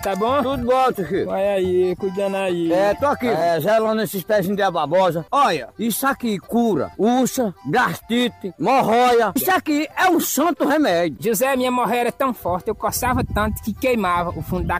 Tá bom? Tudo bom, tio Chico. Vai aí, cuidando aí. Tô aqui, zelando esses pezinhos de ababosa. Olha, isso aqui cura úlcera, gastrite, hemorroida. Isso aqui é um santo remédio. José, minha morreira é tão forte, eu coçava tanto que queimava o fundo da